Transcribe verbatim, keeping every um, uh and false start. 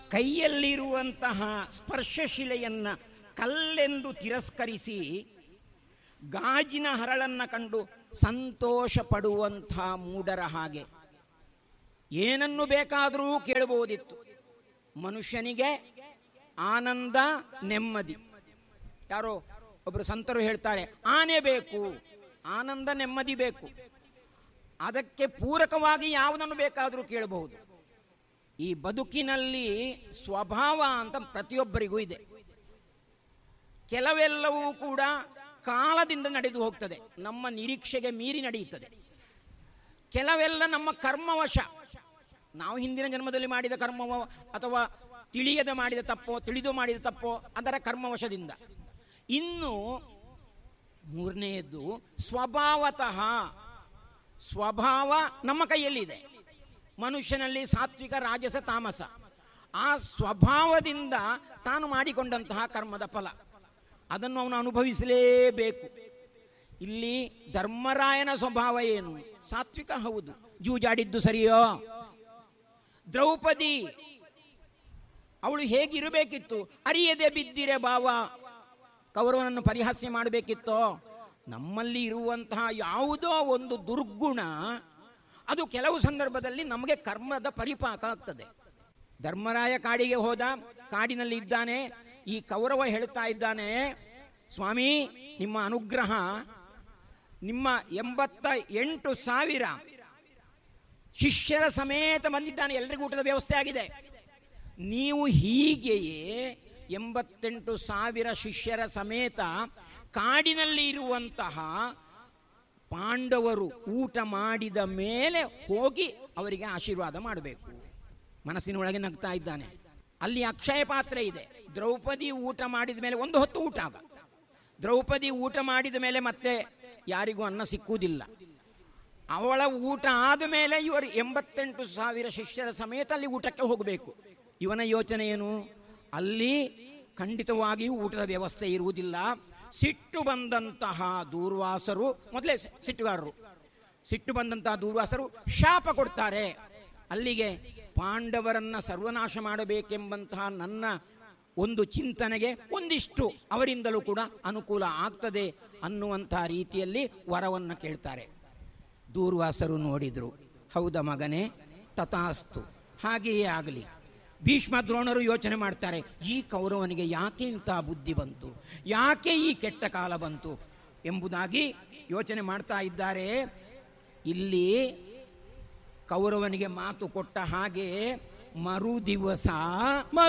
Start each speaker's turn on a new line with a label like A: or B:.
A: ಕೈಯಲ್ಲಿರುವಂತಹ ಸ್ಪರ್ಶಶಿಲೆಯನ್ನು ಕಲ್ಲೆಂದು ತಿರಸ್ಕರಿಸಿ ಗಾಜಿನ ಹರಳನ್ನು ಕಂಡು ಸಂತೋಷ ಪಡುವಂಥ ಮೂಢರ ಹಾಗೆ ಏನನ್ನು ಬೇಕಾದರೂ ಕೇಳಬಹುದಿತ್ತು. ಮನುಷ್ಯನಿಗೆ ಆನಂದ, ನೆಮ್ಮದಿ. ಯಾರೋ ಒಬ್ಬರು ಸಂತರು ಹೇಳ್ತಾರೆ, ಆನೆ ಬೇಕು, ಆನಂದ ನೆಮ್ಮದಿ ಬೇಕು, ಅದಕ್ಕೆ ಪೂರಕವಾಗಿ ಯಾವುದನ್ನು ಬೇಕಾದರೂ ಕೇಳಬಹುದು. ಈ ಬದುಕಿನಲ್ಲಿ ಸ್ವಭಾವ ಅಂತ ಪ್ರತಿಯೊಬ್ಬರಿಗೂ ಇದೆ. ಕೆಲವೆಲ್ಲವೂ ಕೂಡ ಕಾಲದಿಂದ ನಡೆದು ಹೋಗ್ತದೆ, ನಮ್ಮ ನಿರೀಕ್ಷೆಗೆ ಮೀರಿ ನಡೆಯುತ್ತದೆ. ಕೆಲವೆಲ್ಲ ನಮ್ಮ ಕರ್ಮವಶ, ನಾವು ಹಿಂದಿನ ಜನ್ಮದಲ್ಲಿ ಮಾಡಿದ ಕರ್ಮವೋ ಅಥವಾ ತಿಳಿಯದೆ ಮಾಡಿದ ತಪ್ಪೋ, ತಿಳಿದು ಮಾಡಿದ ತಪ್ಪೋ, ಅದರ ಕರ್ಮವಶದಿಂದ. ಇನ್ನು ಮೂರನೆಯದ್ದು ಸ್ವಭಾವತಃ. ಸ್ವಭಾವ ನಮ್ಮ ಕೈಯಲ್ಲಿದೆ. ಮನುಷ್ಯನಲ್ಲಿ ಸಾತ್ವಿಕ, ರಾಜಸ, ತಾಮಸ. ಆ ಸ್ವಭಾವದಿಂದ ತಾನು ಮಾಡಿಕೊಂಡಂತಹ ಕರ್ಮದ ಫಲ ಅದನ್ನು ಅವನು ಅನುಭವಿಸಲೇಬೇಕು. ಇಲ್ಲಿ ಧರ್ಮರಾಯನ ಸ್ವಭಾವ ಏನು? ಸಾತ್ವಿಕ, ಹೌದು. ಜೂಜಾಡಿದ್ದು ಸರಿಯೋ? ದ್ರೌಪದಿ ಅವಳು ಹೇಗಿರಬೇಕಿತ್ತು? ಅರಿಯದೆ ಬಿದ್ದಿರೆ ಭಾವ, ಕೌರವನನ್ನು ಪರಿಹಾಸ್ಯ ಮಾಡಬೇಕಿತ್ತೋ? ನಮ್ಮಲ್ಲಿ ಇರುವಂತಹ ಯಾವುದೋ ಒಂದು ದುರ್ಗುಣ ಅದು ಕೆಲವು ಸಂದರ್ಭದಲ್ಲಿ ನಮಗೆ ಕರ್ಮದ ಪರಿಪಾಕ ಆಗ್ತದೆ. ಧರ್ಮರಾಯ ಕಾಡಿಗೆ ಹೋದ, ಕಾಡಿನಲ್ಲಿ ಇದ್ದಾನೆ. ಈ ಕೌರವ ಹೇಳ್ತಾ ಇದ್ದಾನೆ, ಸ್ವಾಮಿ ನಿಮ್ಮ ಅನುಗ್ರಹ, ನಿಮ್ಮ ಎಂಬತ್ತ ಎಂಟು ಸಾವಿರ ಶಿಷ್ಯರ ಸಮೇತ ಬಂದಿದ್ದಾನೆ, ಎಲ್ರಿಗೂ ಊಟದ ವ್ಯವಸ್ಥೆ ಆಗಿದೆ. ನೀವು ಹೀಗೆಯೇ ಎಂಬತ್ತೆಂಟು ಸಾವಿರ ಶಿಷ್ಯರ ಸಮೇತ ಕಾಡಿನಲ್ಲಿ ಇರುವಂತಹ ಪಾಂಡವರು ಊಟ ಮಾಡಿದ ಮೇಲೆ ಹೋಗಿ ಅವರಿಗೆ ಆಶೀರ್ವಾದ ಮಾಡಬೇಕು. ಮನಸ್ಸಿನೊಳಗೆ ನಗ್ತಾ ಇದ್ದಾನೆ. ಅಲ್ಲಿ ಅಕ್ಷಯ ಪಾತ್ರೆ ಇದೆ. ದ್ರೌಪದಿ ಊಟ ಮಾಡಿದ ಮೇಲೆ ಒಂದು ಹೊತ್ತು ಊಟ ಆಗ, ದ್ರೌಪದಿ ಊಟ ಮಾಡಿದ ಮೇಲೆ ಮತ್ತೆ ಯಾರಿಗೂ ಅನ್ನ ಸಿಕ್ಕುವುದಿಲ್ಲ. ಅವಳ ಊಟ ಆದ ಮೇಲೆ ಇವರು ಎಂಬತ್ತೆಂಟು ಸಾವಿರ ಶಿಷ್ಯರ ಸಮೇತ ಅಲ್ಲಿ ಊಟಕ್ಕೆ ಹೋಗಬೇಕು. ಇವನ ಯೋಚನೆ ಏನು? ಅಲ್ಲಿ ಖಂಡಿತವಾಗಿಯೂ ಊಟದ ವ್ಯವಸ್ಥೆ ಇರುವುದಿಲ್ಲ. ಸಿಟ್ಟು ಬಂದಂತಹ ದೂರ್ವಾಸರು, ಮೊದಲೇ ಸಿಟ್ಟುಗಾರರು, ಸಿಟ್ಟು ಬಂದಂತಹ ದೂರ್ವಾಸರು ಶಾಪ ಕೊಡ್ತಾರೆ. ಅಲ್ಲಿಗೆ ಪಾಂಡವರನ್ನ ಸರ್ವನಾಶ ಮಾಡಬೇಕೆಂಬಂತಹ ನನ್ನ ಒಂದು ಚಿಂತನೆಗೆ ಒಂದಿಷ್ಟು ಅವರಿಂದಲೂ ಕೂಡ ಅನುಕೂಲ ಆಗ್ತದೆ ಅನ್ನುವಂತಹ ರೀತಿಯಲ್ಲಿ ವರವನ್ನು ಕೇಳ್ತಾರೆ. ದೂರ್ವಾಸರು ನೋಡಿದ್ರು, ಹೌದ ಮಗನೇ, ತಥಾಸ್ತು, ಹಾಗೆಯೇ ಆಗಲಿ. ಭೀಷ್ಮ ದ್ರೋಣರು ಯೋಚನೆ ಮಾಡ್ತಾರೆ, ಈ ಕೌರವನಿಗೆ ಯಾಕೆ ಇಂಥ ಬುದ್ಧಿ ಬಂತು, ಯಾಕೆ ಈ ಕೆಟ್ಟ ಕಾಲ ಬಂತು ಎಂಬುದಾಗಿ ಯೋಚನೆ ಮಾಡ್ತಾ ಇದ್ದಾರೆ. ಇಲ್ಲಿ ಕೌರವನಿಗೆ ಮಾತು ಕೊಟ್ಟ ಹಾಗೆ ಮರು ದಿವಸ